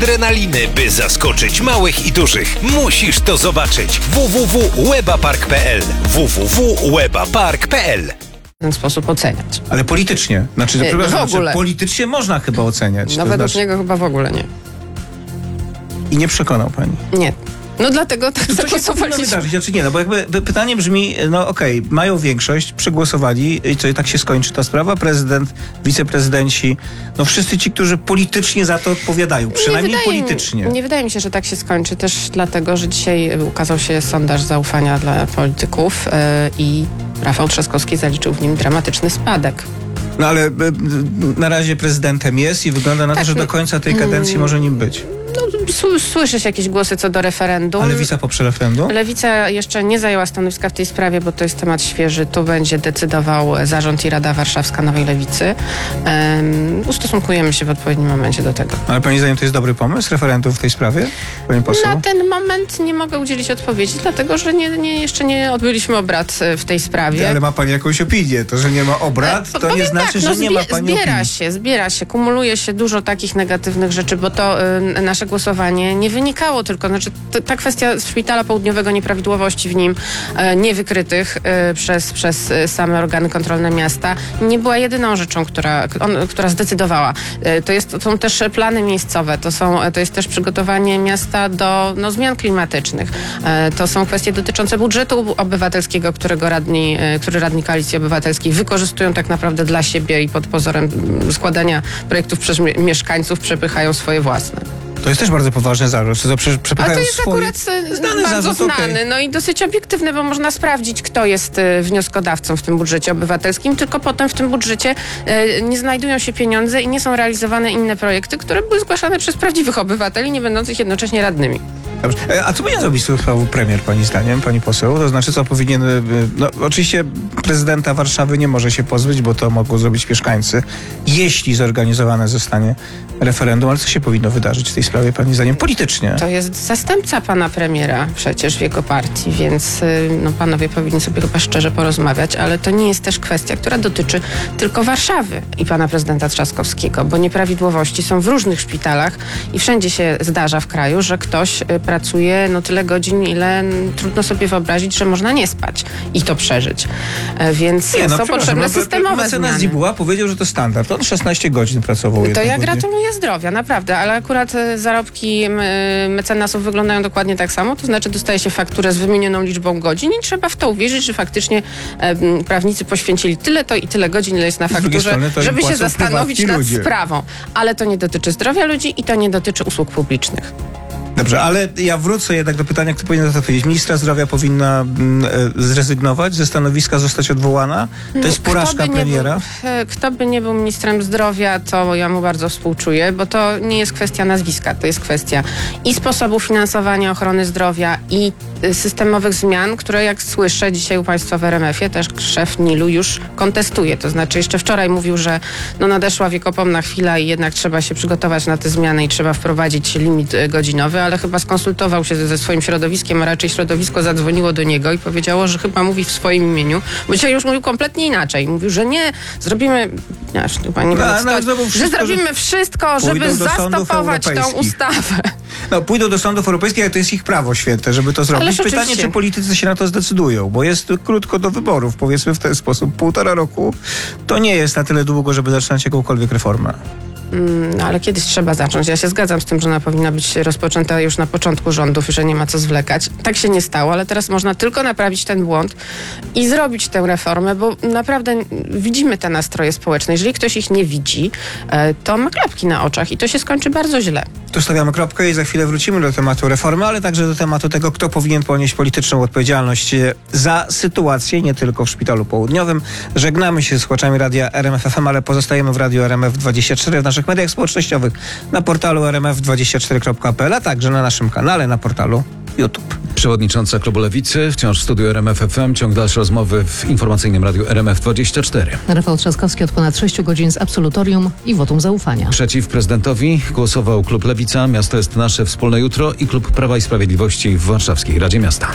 Adrenaliny, by zaskoczyć małych i dużych. Musisz to zobaczyć. www.webapark.pl www.webapark.pl W ten sposób oceniać. Ale politycznie. w ogóle. Politycznie można chyba oceniać. No według niego chyba w ogóle nie. I nie przekonał pani. Nie. No dlatego tak To się powinno zagłosowaliśmy. wydarzyć, znaczy nie, no bo jakby pytanie brzmi, no okej, mają większość, przegłosowali i co, i tak się skończy ta sprawa? Prezydent, wiceprezydenci, no wszyscy ci, którzy politycznie za to odpowiadają, przynajmniej politycznie. Nie wydaje mi się, że tak się skończy, też dlatego, że dzisiaj ukazał się sondaż zaufania dla polityków i Rafał Trzaskowski zaliczył w nim dramatyczny spadek. No ale na razie prezydentem jest i wygląda na to, Tak, że do końca tej kadencji może nim być. No, słyszy się jakieś głosy co do referendum. A Lewica poprze referendum? Lewica jeszcze nie zajęła stanowiska w tej sprawie, bo to jest temat świeży. Tu będzie decydował zarząd i Rada Warszawska Nowej Lewicy. Ustosunkujemy się w odpowiednim momencie do tego. Ale pani zdaniem to jest dobry pomysł, referendum w tej sprawie? Pani poseł? Na ten moment nie mogę udzielić odpowiedzi, dlatego że jeszcze nie odbyliśmy obrad w tej sprawie. Ale ma pani jakąś opinię. To, że nie ma obrad, to nie znaczy, że nie ma pani opinii. Zbiera się, kumuluje się dużo takich negatywnych rzeczy, bo to nasze głosowanie nie wynikało tylko, ta kwestia Szpitala Południowego, nieprawidłowości w nim niewykrytych przez same organy kontrolne miasta, nie była jedyną rzeczą, która zdecydowała. To są też plany miejscowe, to jest też przygotowanie miasta do zmian klimatycznych. To są kwestie dotyczące budżetu obywatelskiego, który radni Koalicji Obywatelskiej wykorzystują tak naprawdę dla siebie i pod pozorem składania projektów przez mieszkańców przepychają swoje własne. To jest też bardzo poważny zarzut. A to jest akurat bardzo znany, no i dosyć obiektywny, bo można sprawdzić, kto jest wnioskodawcą w tym budżecie obywatelskim, tylko potem w tym budżecie nie znajdują się pieniądze i nie są realizowane inne projekty, które były zgłaszane przez prawdziwych obywateli, nie będących jednocześnie radnymi. Dobrze. A co powinien zrobić premier, pani zdaniem, pani poseł? To znaczy, co powinien... No, oczywiście prezydenta Warszawy nie może się pozbyć, bo to mogą zrobić mieszkańcy, jeśli zorganizowane zostanie referendum. Ale co się powinno wydarzyć w tej sprawie, pani zdaniem, politycznie? To jest zastępca pana premiera przecież w jego partii, więc panowie powinni sobie chyba szczerze porozmawiać, ale to nie jest też kwestia, która dotyczy tylko Warszawy i pana prezydenta Trzaskowskiego, bo nieprawidłowości są w różnych szpitalach i wszędzie się zdarza w kraju, że ktoś pracuje tyle godzin, ile trudno sobie wyobrazić, że można nie spać i to przeżyć. Więc są potrzebne systemowe zmiany. Zibuła powiedział, że to standard. On 16 godzin pracował. To ja gratuluję zdrowia, naprawdę, ale akurat zarobki mecenasów wyglądają dokładnie tak samo, to znaczy dostaje się fakturę z wymienioną liczbą godzin i trzeba w to uwierzyć, że faktycznie prawnicy poświęcili tyle to i tyle godzin, ile jest na fakturze, żeby się zastanowić nad sprawą. Ale to nie dotyczy zdrowia ludzi i to nie dotyczy usług publicznych. Dobrze, ale ja wrócę jednak do pytania, kto powinien na to odpowiedzieć. Ministra zdrowia powinna zrezygnować ze stanowiska, zostać odwołana? To jest porażka premiera? Kto by nie był ministrem zdrowia, to ja mu bardzo współczuję, bo to nie jest kwestia nazwiska, to jest kwestia i sposobu finansowania ochrony zdrowia i systemowych zmian, które jak słyszę dzisiaj u państwa w RMF-ie, też szef NIL-u już kontestuje. To znaczy jeszcze wczoraj mówił, że nadeszła wiekopomna chwila i jednak trzeba się przygotować na te zmiany i trzeba wprowadzić limit godzinowy, ale chyba skonsultował się ze swoim środowiskiem, a raczej środowisko zadzwoniło do niego i powiedziało, że chyba mówi w swoim imieniu, bo dzisiaj już mówił kompletnie inaczej. Mówił, że nie, zrobimy wszystko, żeby zastopować tą ustawę. Pójdą do sądów europejskich, ale to jest ich prawo święte, żeby to zrobić. Pytanie, czy politycy się na to zdecydują, bo jest krótko do wyborów, powiedzmy w ten sposób. 1,5 roku to nie jest na tyle długo, żeby zaczynać jakąkolwiek reformę. Ale kiedyś trzeba zacząć. Ja się zgadzam z tym, że ona powinna być rozpoczęta już na początku rządów i że nie ma co zwlekać. Tak się nie stało, ale teraz można tylko naprawić ten błąd i zrobić tę reformę, bo naprawdę widzimy te nastroje społeczne. Jeżeli ktoś ich nie widzi, to ma klapki na oczach i to się skończy bardzo źle. Tu stawiamy kropkę i za chwilę wrócimy do tematu reformy, ale także do tematu tego, kto powinien ponieść polityczną odpowiedzialność za sytuację, nie tylko w Szpitalu Południowym. Żegnamy się z słuchaczami radia RMF FM, ale pozostajemy w radiu RMF24 w naszych mediach społecznościowych, na portalu rmf24.pl, a także na naszym kanale na portalu YouTube. Przewodnicząca klubu Lewicy, wciąż w studiu RMF FM, ciąg dalszy rozmowy w informacyjnym radiu RMF24. Rafał Trzaskowski od ponad 6 godzin z absolutorium i wotum zaufania. Przeciw prezydentowi głosował klub Lewica, Miasto jest nasze, wspólne jutro i klub Prawa i Sprawiedliwości w Warszawskiej Radzie Miasta.